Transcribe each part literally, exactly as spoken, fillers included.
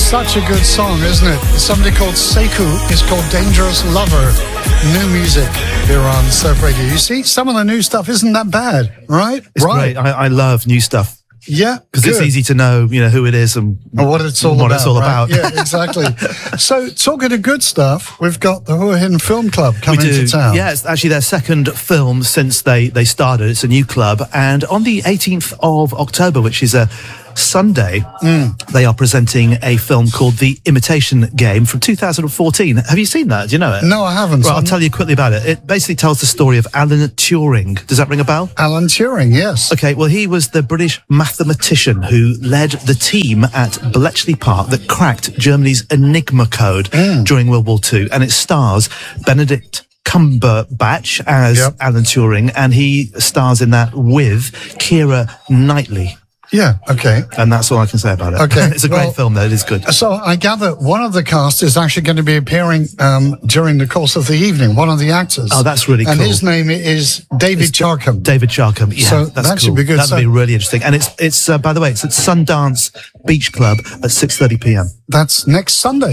such a good song, isn't it? It's somebody called Sekou. It's called Dangerous Lover. New music here on Surf Radio. You see, some of the new stuff isn't that bad, right? It's right. great. I, I love new stuff. Yeah, because it's easy to know, you know, who it is and, and what it's all what about. It's all right? about. Yeah, exactly. So, talking of good stuff, we've got the Hua Hin Film Club coming we do. to town. Yeah, it's actually their second film since they they started. It's a new club, and on the eighteenth of October, which is a Sunday, mm. they are presenting a film called The Imitation Game from two thousand fourteen. Have you seen that? Do you know it? No, I haven't. Well, I'll tell you quickly about it. It basically tells the story of Alan Turing. Does that ring a bell? Alan Turing, yes. Okay, well, he was the British mathematician who led the team at Bletchley Park that cracked Germany's Enigma code mm. during World War Two, and it stars Benedict Cumberbatch as yep. Alan Turing, and he stars in that with Keira Knightley. Yeah, okay. And that's all I can say about it. Okay. It's a great well, film, though. It is good. So I gather one of the cast is actually going to be appearing um, during the course of the evening, one of the actors. Oh, that's really and cool. And his name is David it's Charkham. David Charkham, yeah. So that's that cool. should be good. That would so, be really interesting. And it's, it's uh, by the way, it's at Sundance Beach Club at six thirty p m. That's next Sunday.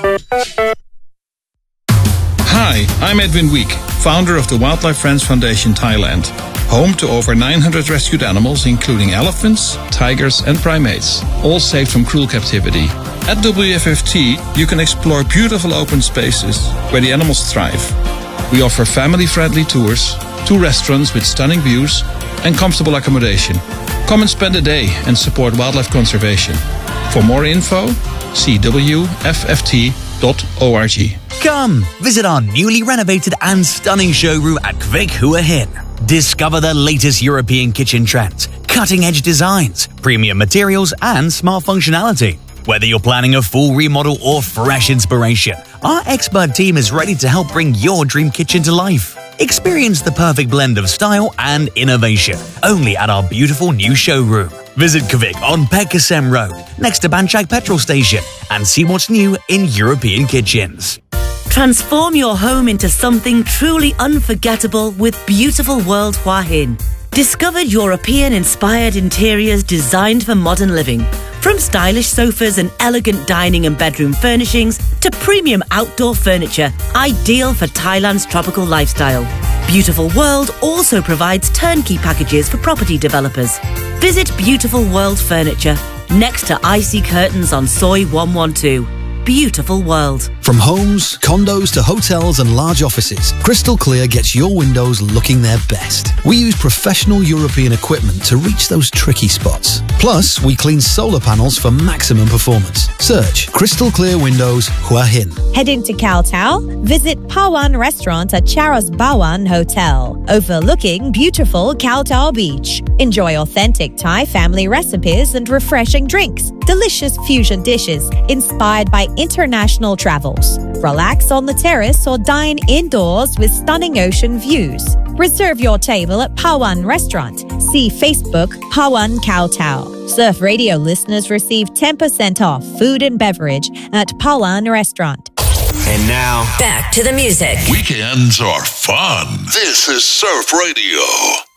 Hi, I'm Edwin Week, founder of the Wildlife Friends Foundation Thailand, home to over nine hundred rescued animals, including elephants, tigers, and primates, all saved from cruel captivity. At W F F T, you can explore beautiful open spaces where the animals thrive. We offer family-friendly tours, two restaurants with stunning views, and comfortable accommodation. Come and spend a day and support wildlife conservation. For more info, see W F F T dot org. Come, visit our newly renovated and stunning showroom at Kvik Hua Hin. Discover the latest European kitchen trends, cutting-edge designs, premium materials, and smart functionality. Whether you're planning a full remodel or fresh inspiration, our expert team is ready to help bring your dream kitchen to life. Experience the perfect blend of style and innovation, only at our beautiful new showroom. Visit Kvik on Pekasem Road, next to Banchak Petrol Station, and see what's new in European kitchens. Transform your home into something truly unforgettable with Beautiful World Hua Hin. Discover European-inspired interiors designed for modern living. From stylish sofas and elegant dining and bedroom furnishings to premium outdoor furniture, ideal for Thailand's tropical lifestyle. Beautiful World also provides turnkey packages for property developers. Visit Beautiful World Furniture, next to Icy Curtains on Soi one one two. Beautiful World. From homes, condos to hotels and large offices, Crystal Clear gets your windows looking their best. We use professional European equipment to reach those tricky spots. Plus, we clean solar panels for maximum performance. Search Crystal Clear Windows Hua Hin. Heading to Khao Tao? Visit Pawan Restaurant at Charas Bawan Hotel, overlooking beautiful Khao Tao Beach. Enjoy authentic Thai family recipes and refreshing drinks. Delicious fusion dishes inspired by international travels. Relax on the terrace or dine indoors with stunning ocean views. Reserve your table at Pawan Restaurant. See Facebook Pawan Khao Tao. Surf Radio listeners receive ten percent off food and beverage at Pawan Restaurant. And now, back to the music. Weekends are fun. This is Surf Radio.